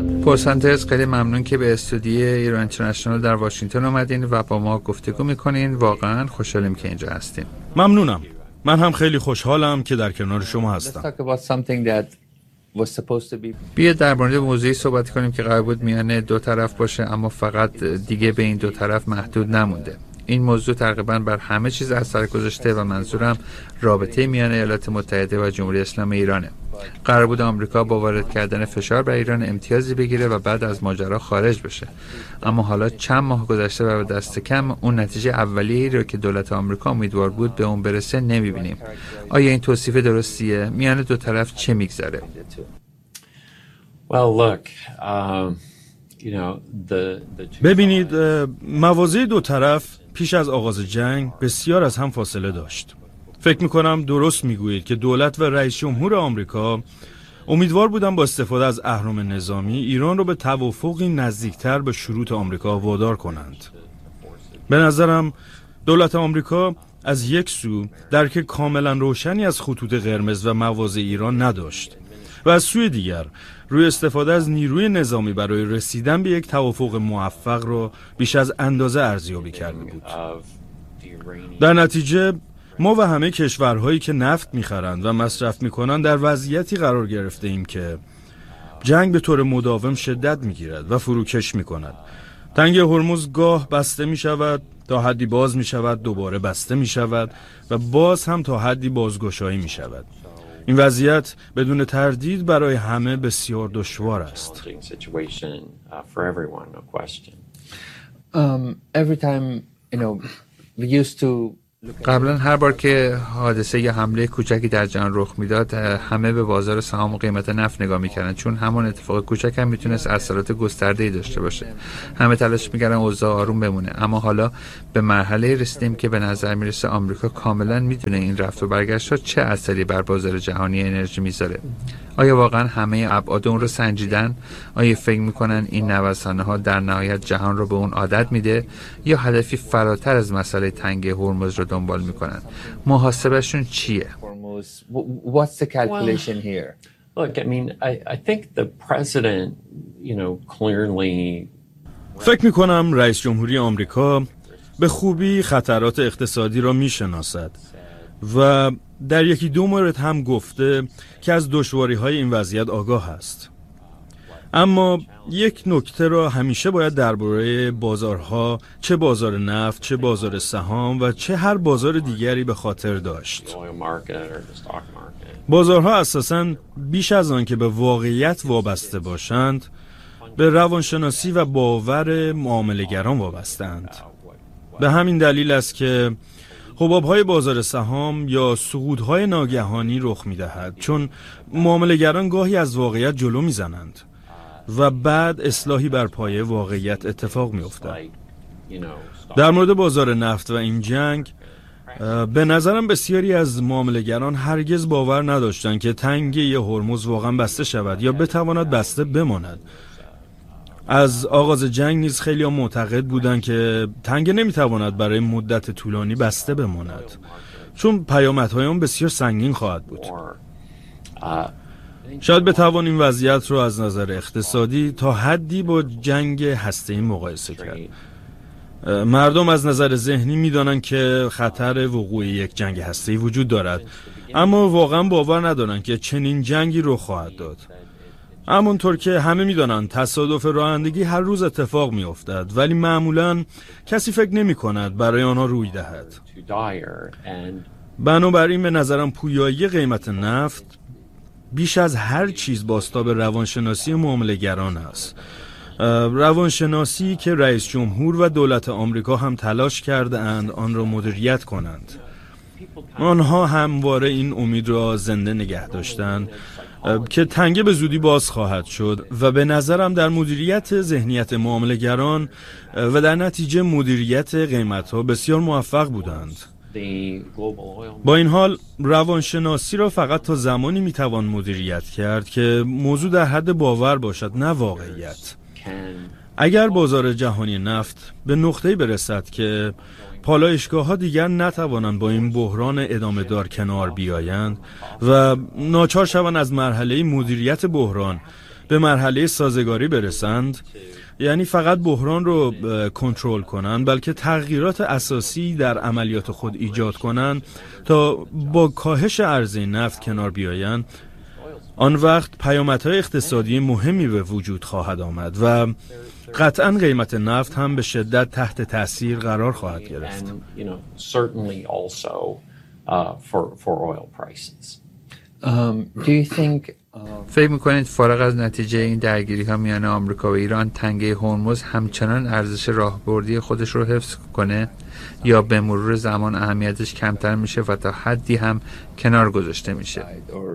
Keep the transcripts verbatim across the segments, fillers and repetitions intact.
پول سانترز، خیلی ممنون که به استودیو ایران اینترنشنال در واشنگتن اومدین و با ما گفتگو میکنین. واقعا خوشحالیم که اینجا هستین. ممنونم. من هم خیلی خوشحالم که در کنار شما هستم. بیا در مورد موضوعی صحبت کنیم که قرار بود میان دو طرف باشه، اما فقط دیگه به این دو طرف محدود نمونده. این موضوع تقریبا بر همه چیز اثر گذاشته و منظورم رابطه میان ایالات متحده و جمهوری اسلامی ایرانه. قرار بود آمریکا با وارد کردن فشار بر ایران امتیازی بگیره و بعد از ماجرا خارج بشه، اما حالا چند ماه گذشته و به دست کم اون نتیجه اولیه‌ای رو که دولت آمریکا امیدوار بود به اون برسه نمیبینیم. آیا این توصیف درستیه؟ میان دو طرف چه میگذره؟ ببینید، مواضع دو طرف پیش از آغاز جنگ بسیار از هم فاصله داشت. فکر میکنم درست میگویید که دولت و رئیس جمهور آمریکا امیدوار بودن با استفاده از اهرم نظامی ایران رو به توافقی نزدیکتر به شروط آمریکا وادار کنند. به نظرم دولت آمریکا از یک سو درک کاملا روشنی از خطوط قرمز و مواضع ایران نداشت و از سوی دیگر روی استفاده از نیروی نظامی برای رسیدن به یک توافق موفق را بیش از اندازه ارزیابی کرده بود. در نتیجه ما و همه کشورهایی که نفت می‌خرند و مصرف می‌کنند در وضعیتی قرار گرفته ایم که جنگ به طور مداوم شدت می‌گیرد و فروکش می‌کند. تنگ هرمز گاه بسته می‌شود، تا حدی باز می‌شود، دوباره بسته می‌شود و باز هم تا حدی بازگشایی می‌شود. این وضعیت بدون تردید برای همه بسیار دشوار است. Um, every time, you know, we used to قبلا هر بار که حادثه یا حمله کوچکی در جهان رخ میداد، همه به بازار سهام و قیمت نفت نگاه میکردن، چون همون اتفاق کوچک هم میتونست اثرات گسترده‌ای داشته باشه. همه تلاش میکردن اوضاع آروم بمونه، اما حالا به مرحله رسیدیم که به نظر میرسه آمریکا کاملا میدونه این رفت و برگشت‌ها چه اثری بر بازار جهانی انرژی میذاره. آیا واقعا همه ابعاد اون رو سنجیدن؟ آیا فکر میکنن این نوسانه ها در نهایت جهان رو به اون عادت میده یا هدفی فراتر از مسئله تنگ هرمز رو دنبال میکنن؟ محاسبهشون چیه؟ What's the calculation here? Look, I mean, I, I think the president, you know, clearly. فکر میکنم رئیس جمهوری آمریکا به خوبی خطرات اقتصادی را میشناسد و در یکی دو مورد هم گفته که از دشواری‌های این وضعیت آگاه است. اما یک نکته را همیشه باید درباره بازارها، چه بازار نفت، چه بازار سهام و چه هر بازار دیگری به خاطر داشت. بازارها اساساً بیش از آن که به واقعیت وابسته باشند، به روانشناسی و باور معامله‌گران وابسته‌اند. به همین دلیل است که حباب‌های بازار سهام یا سقوط‌های ناگهانی رخ می‌دهد، چون معامله‌گران گاهی از واقعیت جلو می‌زنند و بعد اصلاحی بر پایه واقعیت اتفاق می‌افتد. در مورد بازار نفت و این جنگ، به نظرم بسیاری از معامله‌گران هرگز باور نداشتند که تنگه هرمز واقعا بسته شود یا بتواند بسته بماند. از آغاز جنگ نیز خیلی ها معتقد بودند که تنگه نمیتواند برای مدت طولانی بسته بماند، چون پیامدهای آن بسیار سنگین خواهد بود. شاید بتوان این وضعیت را از نظر اقتصادی تا حدی با جنگ هسته‌ای مقایسه کرد. مردم از نظر ذهنی میدانند که خطر وقوع یک جنگ هسته‌ای وجود دارد، اما واقعا باور ندارند که چنین جنگی رخ خواهد داد. همونطور که همه میدانند تصادف رانندگی هر روز اتفاق می افتد، ولی معمولاً کسی فکر نمی کند برای آنها روی دهد. بنابراین به نظرم پویایی قیمت نفت بیش از هر چیز بازتاب روانشناسی معامله‌گران است. روانشناسی که رئیس جمهور و دولت آمریکا هم تلاش کرده اند آن را مدیریت کنند. آنها همواره این امید را زنده نگه داشتند که تنگه به زودی باز خواهد شد و به نظرم در مدیریت ذهنیت معامله‌گران و در نتیجه مدیریت قیمت‌ها بسیار موفق بودند. با این حال روانشناسی را فقط تا زمانی میتوان مدیریت کرد که موضوع در حد باور باشد، نه واقعیت. اگر بازار جهانی نفت به نقطه‌ای برسد که پالایشگاه‌ها دیگر نتوانند با این بحران ادامه دار کنار بیایند و ناچار شوند از مرحله مدیریت بحران به مرحله سازگاری برسند، یعنی فقط بحران رو کنترل کنن، بلکه تغییرات اساسی در عملیات خود ایجاد کنن تا با کاهش عرضه نفت کنار بیاین، آن وقت پیامدهای اقتصادی مهمی به وجود خواهد آمد و قطعاً قیمت نفت هم به شدت تحت تأثیر قرار خواهد گرفت. فکر میکنید فارغ از نتیجه این درگیری ها میان آمریکا و ایران، تنگه هرمز همچنان ارزش راهبردی خودش رو حفظ کنه یا به مرور زمان اهمیتش کمتر میشه و تا حدی هم کنار گذاشته میشه؟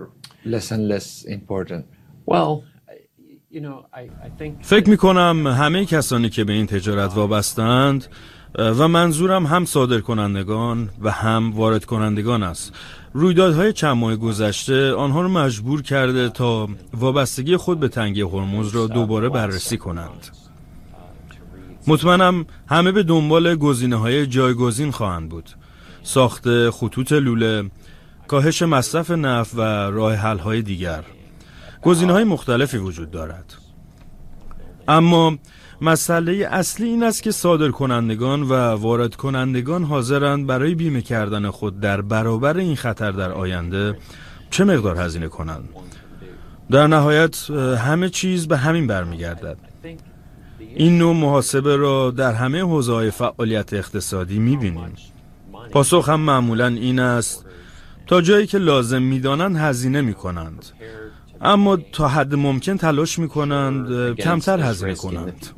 فکر میکنم همه کسانی که به این تجارت وابستند و منظورم هم صادر کنندگان و هم وارد کنندگان است، رویدادهای چند ماه گذشته آنها را مجبور کرده تا وابستگی خود به تنگه هرمز را دوباره بررسی کنند. مطمئنم همه به دنبال گزینه‌های جایگزین خواهند بود: ساخت خطوط لوله، کاهش مصرف نفت و راه حل‌های دیگر. گزینه‌های مختلفی وجود دارد. اما مسئله اصلی این است که صادر کنندگان و وارد کنندگان حاضرند برای بیمه کردن خود در برابر این خطر در آینده چه مقدار هزینه کنند. در نهایت همه چیز به همین برمیگردد. این نوع محاسبه را در همه حوزه‌های فعالیت اقتصادی می‌بینیم. پاسخ هم معمولاً این است: تا جایی که لازم می‌دانند هزینه می‌کنند، اما تا حد ممکن تلاش می‌کنند کمتر هزینه کنند.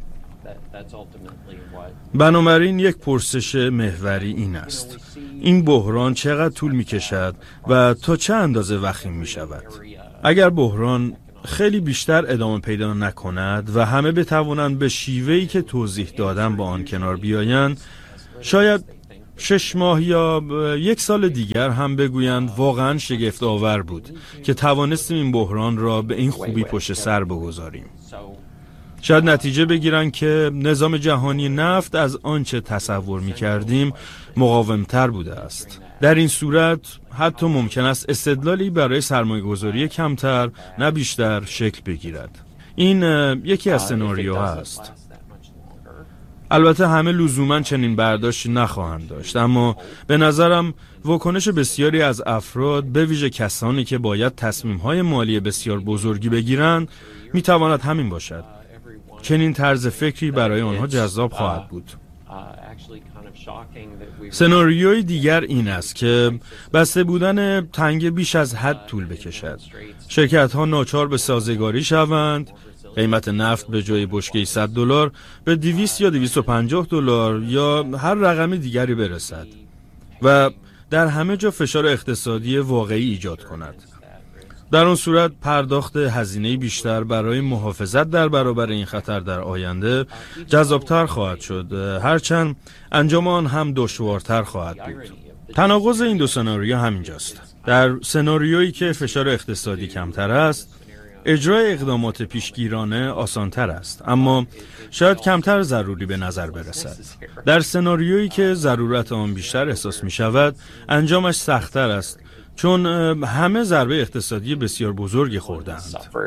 بنابراین یک پرسش محوری این است: این بحران چقدر طول می‌کشد و تا چه اندازه وخیم می‌شود؟ اگر بحران خیلی بیشتر ادامه پیدا نکند و همه بتوانند به شیوهی که توضیح دادم با آن کنار بیایند، شاید شش ماه یا یک سال دیگر هم بگویند واقعا شگفت آور بود که توانستیم این بحران را به این خوبی پشت سر بگذاریم. شاید نتیجه بگیرند که نظام جهانی نفت از آنچه تصور می کردیم مقاومتر بوده است. در این صورت حتی ممکن است استدلالی برای سرمایه‌گذاری کمتر نه بیشتر شکل بگیرد. این یکی از سناریوها است. البته همه لزوماً چنین برداشتی نخواهند داشت، اما به نظرم واکنش بسیاری از افراد، به ویژه کسانی که باید تصمیم‌های مالی بسیار بزرگی بگیرند، می‌تواند همین باشد. چنین طرز فکری برای آنها جذاب خواهد بود. سناریوی دیگر این است که بسته بودن تنگه بیش از حد طول بکشد. شرکت‌ها ناچار به سازگاری شوند، قیمت نفت به جای بشکه صد دلار به دویست یا دویست و پنجاه دلار یا هر رقم دیگری برسد و در همه جا فشار اقتصادی واقعی ایجاد کند. در آن صورت پرداخت هزینه بیشتر برای محافظت در برابر این خطر در آینده جذابتر خواهد شد، هرچند انجام آن هم دشوارتر خواهد بود. تناقض این دو سناریو همینجاست. در سناریویی که فشار اقتصادی کمتر است، اجرای اقدامات پیشگیرانه آسانتر است، اما شاید کمتر ضروری به نظر برسد. در سناریویی که ضرورت آن بیشتر احساس می شود، انجامش سخت‌تر است، چون همه ضربه اقتصادی بسیار بزرگی خوردند.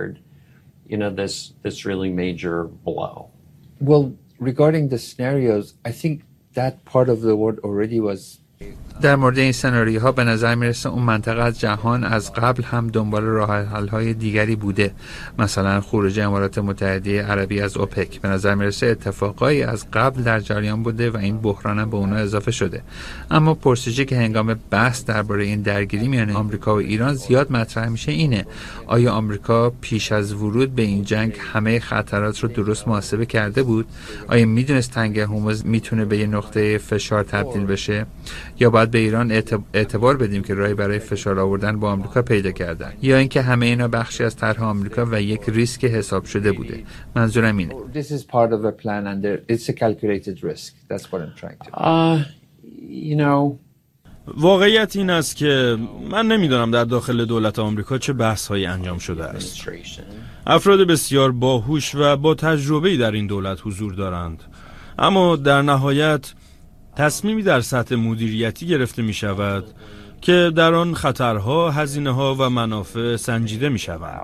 Well, regarding the scenarios, I think that part of the world already was در مورد این سناریوها به نظر میرسه اون منطقه از جهان از قبل هم دنبال راه حل‌های دیگری بوده، مثلا خروج امارات متحده عربی از اوپک. به نظر میرسه اتفاقایی از قبل در جریان بوده و این بحران هم به اونها اضافه شده. اما پرسشی که هنگام بحث درباره این درگیری میان آمریکا و ایران زیاد مطرح میشه اینه: آیا آمریکا پیش از ورود به این جنگ همه خطرات رو درست محاسبه کرده بود؟ آیا میدونست تنگه هرمز میتونه به یه نقطه فشار تبدیل بشه؟ یا باید به ایران اعتبار بدیم که راهی برای فشار آوردن با آمریکا پیدا کردن، یا اینکه همه اینا بخشی از طرح آمریکا و یک ریسک حساب شده بوده؟ منظورم اینه. This is part of a plan and there it's a calculated risk. That's what I'm trying to. Uh, you know واقعیت این است که من نمیدونم در داخل دولت آمریکا چه بحث‌هایی انجام شده است. افراد بسیار باهوش و با تجربه‌ای در این دولت حضور دارند، اما در نهایت تصمیمی در سطح مدیریتی گرفته می شود که در آن خطرها، هزینه‌ها و منافع سنجیده می شوند.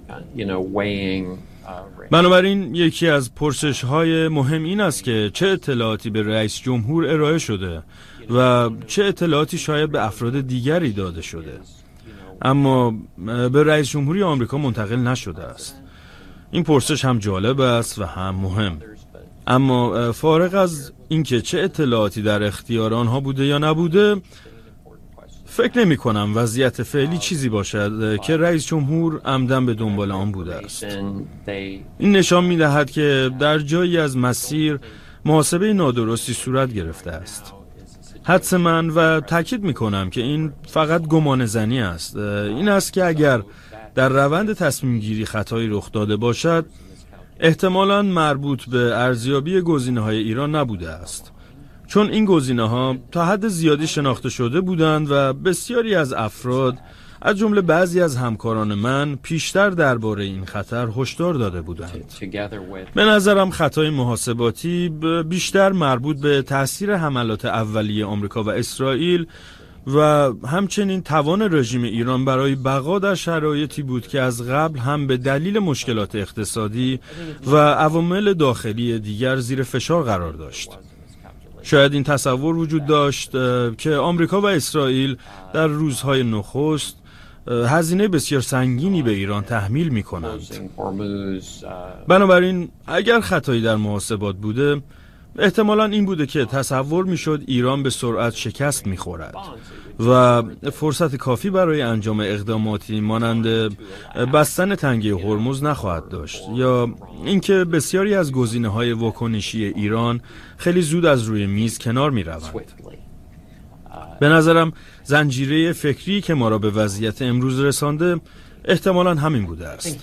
بنابراین یکی از پرسش‌های مهم این است که چه اطلاعاتی به رئیس جمهور ارائه شده و چه اطلاعاتی شاید به افراد دیگری داده شده، اما به رئیس جمهوری آمریکا منتقل نشده است. این پرسش هم جالب است و هم مهم. اما فارغ از اینکه چه اطلاعاتی در اختیار آنها بوده یا نبوده، فکر نمی کنم وضعیت فعلی چیزی باشد که رئیس جمهور عمدن به دنبال آن بوده است. این نشان می دهد که در جایی از مسیر محاسبه نادرستی صورت گرفته است. حدس من و تاکید می کنم که این فقط گمان زنی است، این است که اگر در روند تصمیم گیری خطایی رخ داده باشد، احتمالاً مربوط به ارزیابی گزینه‌های ایران نبوده است، چون این گزینه‌ها تا حد زیادی شناخته شده بودند و بسیاری از افراد از جمله بعضی از همکاران من پیشتر درباره این خطر هشدار داده بودند. به نظرم خطای محاسباتی بیشتر مربوط به تأثیر حملات اولیه آمریکا و اسرائیل و همچنین توان رژیم ایران برای بقا در شرایطی بود که از قبل هم به دلیل مشکلات اقتصادی و عوامل داخلی دیگر زیر فشار قرار داشت. شاید این تصور وجود داشت که آمریکا و اسرائیل در روزهای نخست هزینه بسیار سنگینی به ایران تحمیل می کنند. بنابراین اگر خطایی در محاسبات بوده، احتمالاً این بوده که تصور می شد ایران به سرعت شکست می خورد و فرصت کافی برای انجام اقداماتی مانند بستن تنگه هرمز نخواهد داشت، یا اینکه بسیاری از گزینه‌های واکنشی ایران خیلی زود از روی میز کنار می روند. به نظرم زنجیره فکری که ما را به وضعیت امروز رسانده احتمالاً همین بوده است.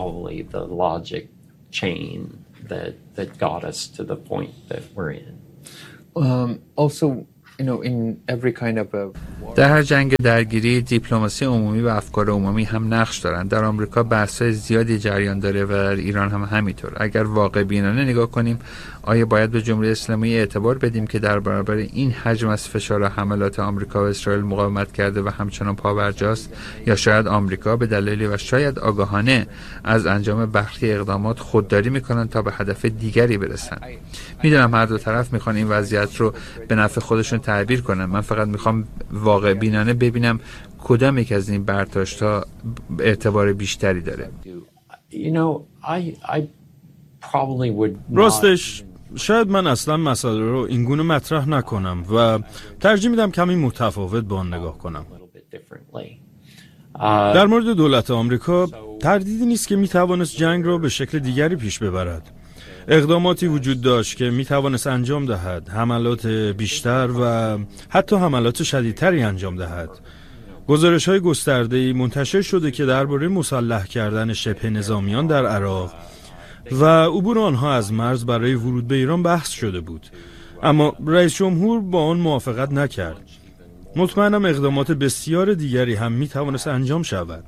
That that got us to the point that we're in. Um, also, you know, in every kind of a در هر جنگ درگیری دیپلماسی عمومی و افکار عمومی هم نقش دارند. در آمریکا بحث‌های زیادی جریان داره و در ایران هم همینطور. اگر واقع بینانه نگاه کنیم، آیا باید به جمهوری اسلامی اعتبار بدیم که در برابر این حجم از فشار و حملات آمریکا و اسرائیل مقاومت کرده و همچنان پابرجاست، یا شاید آمریکا به دلیلی و شاید آگاهانه از انجام برخی اقدامات خودداری میکنن تا به هدف دیگری برسن؟ میدونم هر دو طرف میخوان این وضعیت رو به نفع خودشون تعبیر کنن. من فقط میخوام واقع بینانه ببینم کدام یک از این برداشت‌ها اعتبار بیشتری داره. You know, I I probably would not... راستش شاید من اصلا مسئله رو اینگونه مطرح نکنم و ترجیح میدم کمی متفاوت با آن نگاه کنم. در مورد دولت آمریکا تردیدی نیست که میتوانست جنگ را به شکل دیگری پیش ببرد. اقداماتی وجود داشت که میتوانست انجام دهد، حملات بیشتر و حتی حملات شدیدتری انجام دهد. گزارش‌های گسترده‌ای منتشر شده که درباره مسلح کردن شبه نظامیان در عراق و عبور آنها از مرز برای ورود به ایران بحث شده بود، اما رئیس جمهور با آن موافقت نکرد. مطمئنم اقدامات بسیار دیگری هم میتوانست انجام شود.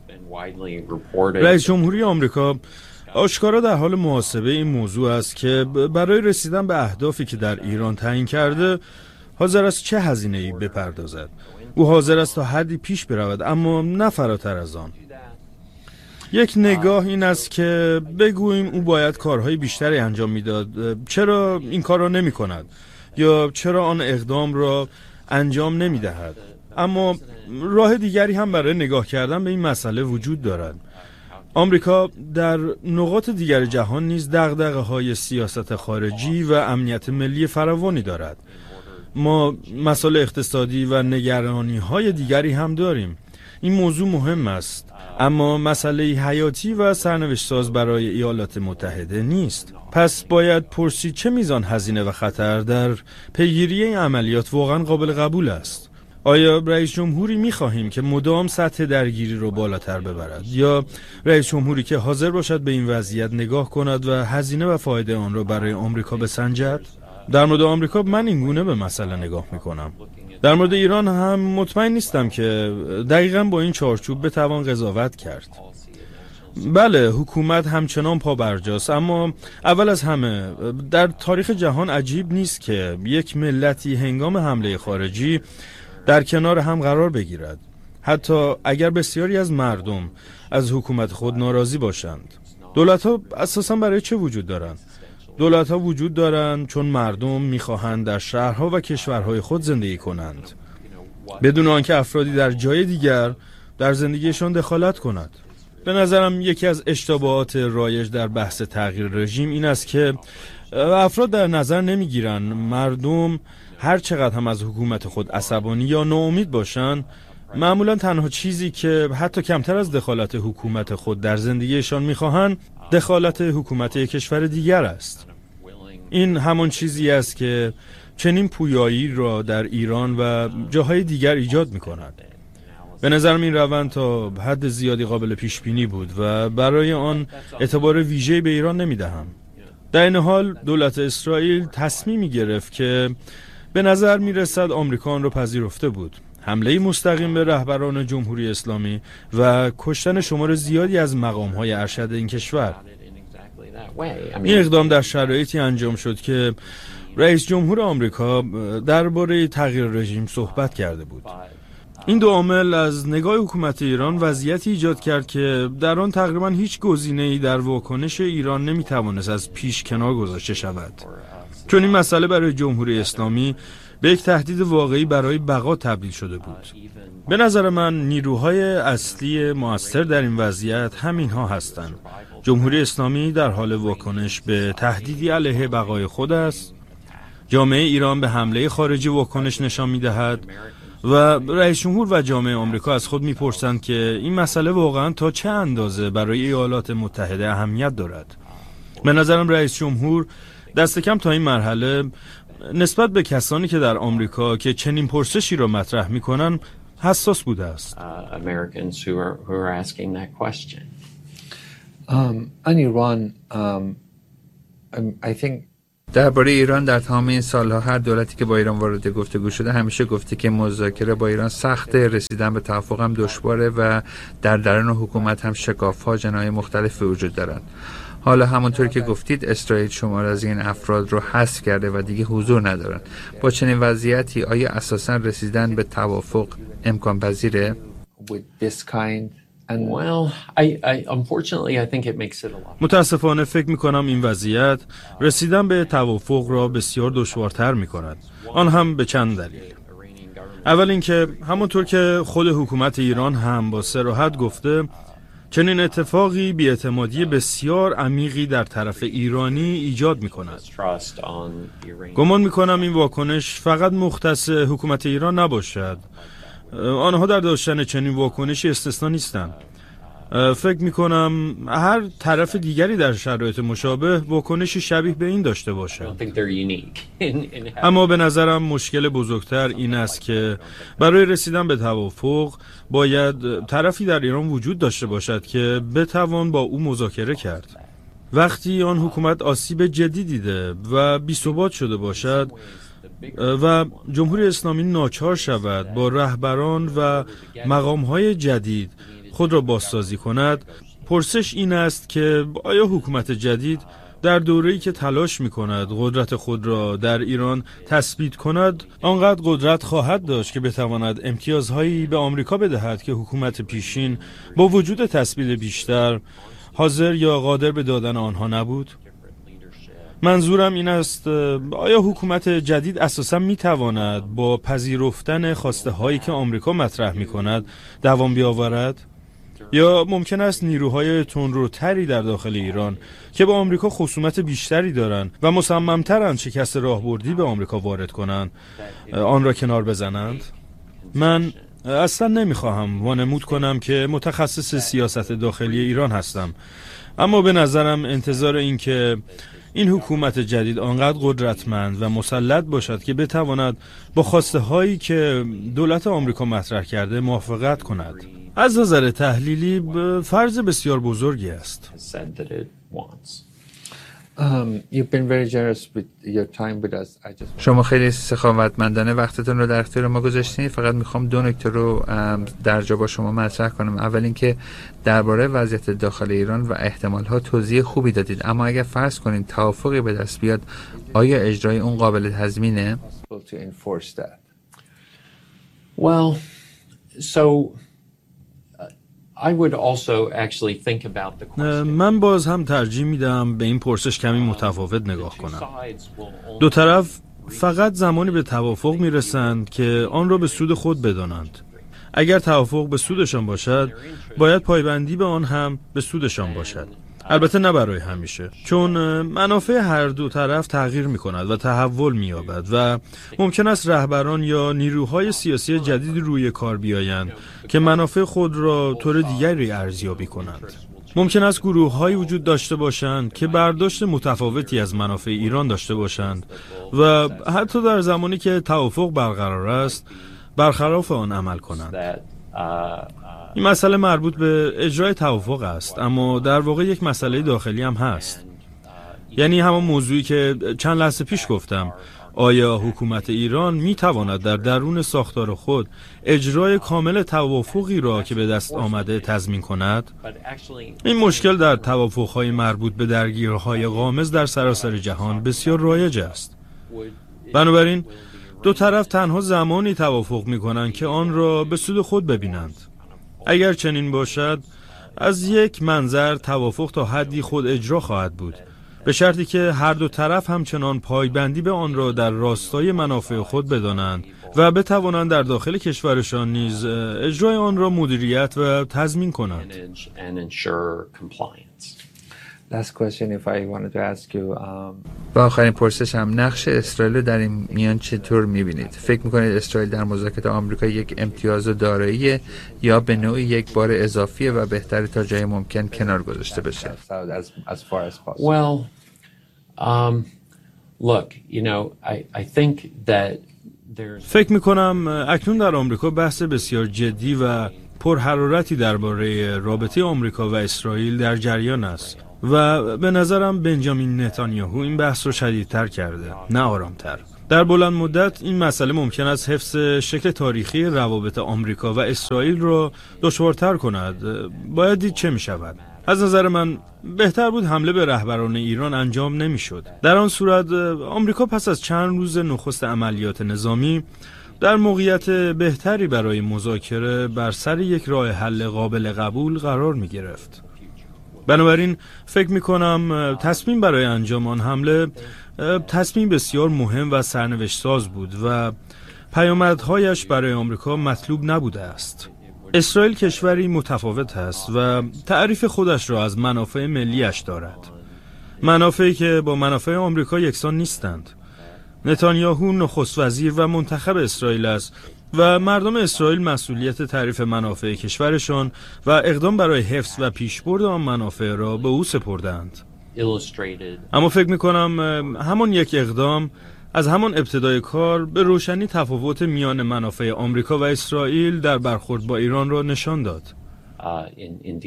رئیس جمهوری آمریکا آشکارا در حال محاسبه این موضوع است که برای رسیدن به اهدافی که در ایران تعیین کرده حاضر است چه هزینه‌ای بپردازد. او حاضر است تا حدی پیش برود، اما نه فراتر از آن. یک نگاه این است که بگوییم او باید کارهای بیشتری انجام میداد، چرا این کار را نمی کند یا چرا آن اقدام را انجام نمی دهد. اما راه دیگری هم برای نگاه کردن به این مسئله وجود دارد. آمریکا در نقاط دیگر جهان نیز دغدغه‌های سیاست خارجی و امنیت ملی فراوانی دارد. ما مسائل اقتصادی و نگرانی‌های دیگری هم داریم. این موضوع مهم است، اما مسئله حیاتی و سرنوشت ساز برای ایالات متحده نیست. پس باید پرسید چه میزان هزینه و خطر در پیگیری این عملیات واقعا قابل قبول است. آیا رئیس جمهوری می‌خواهیم که مدام سطح درگیری رو بالاتر ببرد، یا رئیس جمهوری که حاضر باشد به این وضعیت نگاه کند و هزینه و فایده آن را برای آمریکا بسنجد؟ در مورد آمریکا من این گونه به مسئله نگاه می‌کنم. در مورد ایران هم مطمئن نیستم که دقیقاً با این چارچوب بتوان قضاوت کرد. بله، حکومت همچنان پابرجاست، اما اول از همه در تاریخ جهان عجیب نیست که یک ملتی هنگام حمله خارجی در کنار هم قرار بگیرد. حتی اگر بسیاری از مردم از حکومت خود ناراضی باشند. دولت‌ها اساساً برای چه وجود دارند؟ دولت‌ها وجود دارند چون مردم می‌خواهند در شهرها و کشورهای خود زندگی کنند، بدون آنکه افرادی در جای دیگر در زندگیشان دخالت کند. به نظرم یکی از اشتباهات رایج در بحث تغییر رژیم این است که افراد در نظر نمی‌گیرند مردم هر چقدر هم از حکومت خود عصبانی یا ناامید باشند، معمولا تنها چیزی که حتی کمتر از دخالت حکومت خود در زندگیشان می‌خواهند دخالت حکومت یک کشور دیگر است. این همان چیزی است که چنین پویایی را در ایران و جاهای دیگر ایجاد می‌کند. به نظرم این روند تا حد زیادی قابل پیش بینی بود و برای آن اعتبار ویژه‌ای به ایران نمی‌دهم. در این حال دولت اسرائیل تصمیمی گرفت که به نظر می‌رسد آمریکا آن را پذیرفته بود. حمله مستقیم به رهبران جمهوری اسلامی و کشتن شمار زیادی از مقام‌های ارشد این کشور. این اقدام در شرایطی انجام شد که رئیس جمهور آمریکا درباره تغییر رژیم صحبت کرده بود. این دو عامل از نگاه حکومت ایران وضعیتی ایجاد کرد که در آن تقریبا هیچ گزینه‌ای در واکنش ایران نمی‌توانست از پیش کنار گذاشته شود، چون این مسئله برای جمهوری اسلامی به یک تهدید واقعی برای بقا تبدیل شده بود. به نظر من نیروهای اصلی مؤثر در این وضعیت همینها هستند. جمهوری اسلامی در حال واکنش به تهدیدی علیه بقای خود است. جامعه ایران به حمله خارجی واکنش نشان می‌دهد و رئیس جمهور و جامعه آمریکا از خود می‌پرسند که این مسئله واقعاً تا چه اندازه برای ایالات متحده اهمیت دارد. به نظرم رئیس جمهور دست کم تا این مرحله نسبت به کسانی که در آمریکا که چنین پرسشی را مطرح می‌کنند حساس بوده است. درباره ایران در تمام این سالها هر دولتی که با ایران وارد گفتگو شده همیشه گفته که مذاکره با ایران سخته، رسیدن به توافق هم دشواره و در درون حکومت هم شکاف‌ها جناح مختلف وجود دارند. حالا همونطور که گفتید اسرائیل شمار از این افراد رو حذف کرده و دیگه حضور ندارن. با چنین وضعیتی آیا اساساً رسیدن به توافق امکان پذیره؟ متاسفانه فکر می‌کنم این وضعیت رسیدن به توافق را بسیار دشوارتر می‌کند. آن هم به چند دلیل. اول اینکه همونطور که خود حکومت ایران هم با صراحت گفته، چنین اتفاقی بی‌اعتمادی بسیار عمیقی در طرف ایرانی ایجاد می‌کند. گمان می‌کنم این واکنش فقط مختص حکومت ایران نباشد. آنها در داشتن چنین واکنشی استثنا نیستند. فکر می‌کنم هر طرف دیگری در شرایط مشابه واکنشی شبیه به این داشته باشد. اما به نظرم مشکل بزرگتر این است که برای رسیدن به توافق باید طرفی در ایران وجود داشته باشد که بتوان با او مذاکره کرد. وقتی آن حکومت آسیب جدی دیده و بی‌ثبات شده باشد و جمهوری اسلامی ناچار شود با رهبران و مقام‌های جدید خود را بازسازی کند، پرسش این است که آیا حکومت جدید در دوره‌ای که تلاش می‌کند قدرت خود را در ایران تثبیت کند آنقدر قدرت خواهد داشت که بتواند امتیازهایی به آمریکا بدهد که حکومت پیشین با وجود تثبیت بیشتر حاضر یا قادر به دادن آنها نبود؟ منظورم این است آیا حکومت جدید اساساً می‌تواند با پذیرفتن خواسته هایی که آمریکا مطرح می‌کند دوام بیاورد؟ یا ممکن است نیروهای تندروتری در داخل ایران که با آمریکا خصومت بیشتری دارند و مصمم‌ترند شکست راهبردی به آمریکا وارد کنند آن را کنار بزنند؟ من اصلا نمی‌خواهم وانمود کنم که متخصص سیاست داخلی ایران هستم، اما به نظرم انتظار این که این حکومت جدید آنقدر قدرتمند و مسلط باشد که بتواند با خواسته هایی که دولت آمریکا مطرح کرده موافقت کند از نظر تحلیلی فرض بسیار بزرگی است. شما خیلی سخاوتمندانه وقتتون رو در اختیار ما گذاشتین. فقط میخوام دو نکته رو در جا با شما مطرح کنم. اول اینکه درباره وضعیت داخل ایران و احتمالها توضیح خوبی دادید، اما اگر فرض کنین توافقی به دست بیاد آیا اجرای اون قابل تضمینه؟ Well, so I would also actually think about the question. من باز هم ترجیح میدم به این پرسش کمی متفاوت نگاه کنم. دو طرف فقط زمانی به توافق میرسند که آن را به سود خود بدانند. اگر توافق به سودشان باشد، باید پایبندی به آن هم به سودشان باشد. البته نه برای همیشه، چون منافع هر دو طرف تغییر می کند و تحول می یابد و ممکن است رهبران یا نیروهای سیاسی جدیدی روی کار بیایند که منافع خود را طور دیگری ارزیابی کنند. ممکن است گروه‌هایی وجود داشته باشند که برداشت متفاوتی از منافع ایران داشته باشند و حتی در زمانی که توافق برقرار است، برخلاف آن عمل کنند. این مسئله مربوط به اجرای توافق است، اما در واقع یک مسئله داخلی هم هست. یعنی همان موضوعی که چند لحظه پیش گفتم، آیا حکومت ایران می تواند در درون ساختار خود اجرای کامل توافقی را که به دست آمده تضمین کند؟ این مشکل در توافق‌های مربوط به درگیری‌های غامض در سراسر جهان بسیار رایج است. بنابراین دو طرف تنها زمانی توافق می کنند که آن را به سود خود ببینند. اگر چنین باشد، از یک منظر توافق تا حدی خود اجرا خواهد بود، به شرطی که هر دو طرف همچنان پایبندی به آن را در راستای منافع خود بدانند و بتوانند در داخل کشورشان نیز اجرای آن را مدیریت و تضمین کنند. Last question if I wanted to ask you. و آخرین پرسش هم، نقش اسرائیل در این میان چطور میبینید؟ فکر میکنید اسرائیل در مذاکرات آمریکا یک امتیاز داراییه یا به نوعی یک بار اضافیه و بهتره تا جای ممکن کنار گذاشته بشه؟ Well, um, look, you know, I I think that there's فکر میکنم اکنون در آمریکا بحث بسیار جدی و پرحرارتی درباره رابطه آمریکا و اسرائیل در جریان است و به نظرم بنجامین نتانیاهو این بحث رو شدیدتر کرده، نه آرامتر. در بلند مدت این مسئله ممکن است حفظ شکل تاریخی روابط آمریکا و اسرائیل را دشوارتر کند. باید دید چه می شود. از نظر من بهتر بود حمله به رهبران ایران انجام نمی شد. در آن صورت آمریکا پس از چند روز نخست عملیات نظامی در موقعیت بهتری برای مذاکره بر سر یک راه حل قابل قبول قرار می گرفت. بنابراین فکر می کنم تصمیم برای انجام آن حمله تصمیم بسیار مهم و سرنوشت ساز بود و پیامدهایش برای آمریکا مطلوب نبوده است. اسرائیل کشوری متفاوت است و تعریف خودش را از منافع ملیش دارد، منافعی که با منافع آمریکا یکسان نیستند. نتانیاهو نخست وزیر و منتخب اسرائیل است و مردم اسرائیل مسئولیت تعریف منافع کشورشان و اقدام برای حفظ و پیشبرد آن منافع را به او سپردند. اما فکر می‌کنم همان یک اقدام از همان ابتدای کار به روشنی تفاوت میان منافع آمریکا و اسرائیل در برخورد با ایران را نشان داد.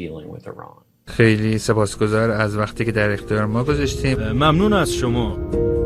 خیلی سپاسگزار از وقتی که در اختیار ما گذاشتیم. ممنون از شما.